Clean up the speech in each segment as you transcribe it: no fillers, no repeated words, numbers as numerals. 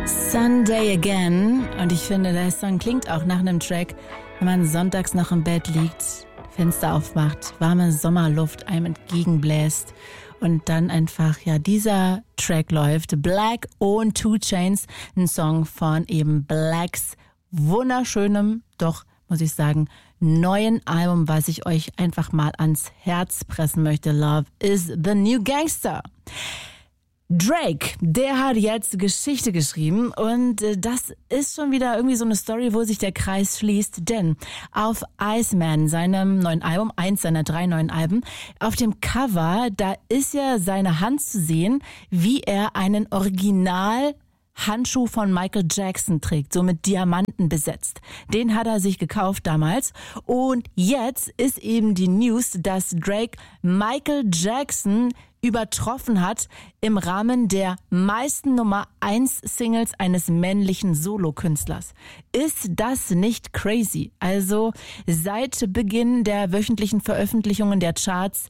Sunday Again. Und ich finde, der Song klingt auch nach einem Track, wenn man sonntags noch im Bett liegt, Fenster aufmacht, warme Sommerluft einem entgegenbläst und dann einfach, ja, dieser Track läuft. Black und 2 Chainz, ein Song von eben Blacks wunderschönem, doch, muss ich sagen, neuen Album, was ich euch einfach mal ans Herz pressen möchte. Love is the New Gangster. Drake, der hat jetzt Geschichte geschrieben und das ist schon wieder irgendwie so eine Story, wo sich der Kreis schließt, denn auf Iceman, seinem neuen Album, eins seiner 3 neuen Alben, auf dem Cover, da ist ja seine Hand zu sehen, wie er einen Original Handschuh von Michael Jackson trägt, so mit Diamanten besetzt. Den hat er sich gekauft damals und jetzt ist eben die News, dass Drake Michael Jackson übertroffen hat im Rahmen der meisten Nummer 1 Singles eines männlichen Solokünstlers. Ist das nicht crazy? Also seit Beginn der wöchentlichen Veröffentlichungen der Charts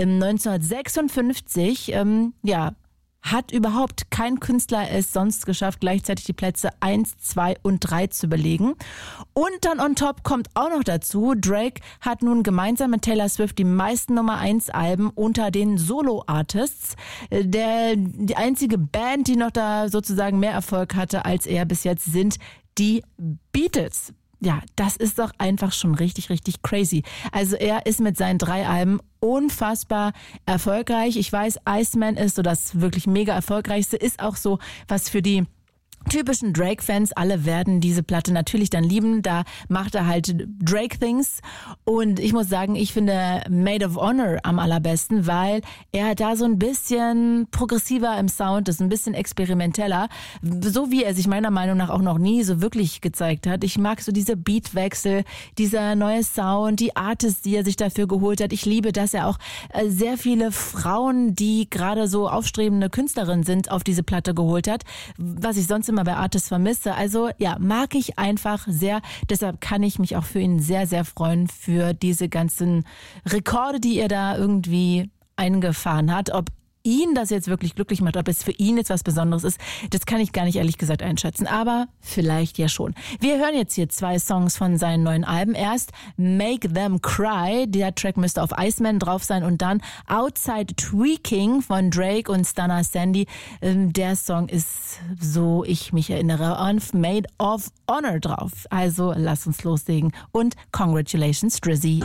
1956, hat überhaupt kein Künstler es sonst geschafft, gleichzeitig die Plätze 1, 2 und 3 zu belegen. Und dann on top kommt auch noch dazu, Drake hat nun gemeinsam mit Taylor Swift die meisten Nummer 1 Alben unter den Solo-Artists. Die einzige Band, die noch da sozusagen mehr Erfolg hatte als er bis jetzt, sind die Beatles. Ja, das ist doch einfach schon richtig, richtig crazy. Also er ist mit seinen 3 Alben unfassbar erfolgreich. Ich weiß, Iceman ist so das wirklich mega erfolgreichste, ist auch so was für die typischen Drake-Fans. Alle werden diese Platte natürlich dann lieben. Da macht er halt Drake-Things. Und ich muss sagen, ich finde Made of Honor am allerbesten, weil er da so ein bisschen progressiver im Sound ist, ein bisschen experimenteller. So wie er sich meiner Meinung nach auch noch nie so wirklich gezeigt hat. Ich mag so diese Beatwechsel, dieser neue Sound, die Artists, die er sich dafür geholt hat. Ich liebe, dass er auch sehr viele Frauen, die gerade so aufstrebende Künstlerinnen sind, auf diese Platte geholt hat. Was ich sonst immer bei Artists vermisse. Also ja, mag ich einfach sehr. Deshalb kann ich mich auch für ihn sehr, sehr freuen für diese ganzen Rekorde, die er da irgendwie eingefahren hat. Ob ihn das jetzt wirklich glücklich macht, ob es für ihn jetzt was Besonderes ist, das kann ich gar nicht ehrlich gesagt einschätzen. Aber vielleicht ja schon. Wir hören jetzt hier 2 Songs von seinen neuen Alben. Erst Make Them Cry, der Track müsste auf Iceman drauf sein, und dann Outside Tweaking von Drake und Stunner Sandy. Der Song ist, so ich mich erinnere, auf Made of Honor drauf. Also lass uns loslegen und congratulations, Drizzy.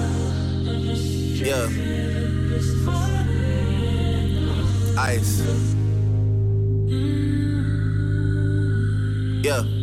Yeah. Ice. Yeah.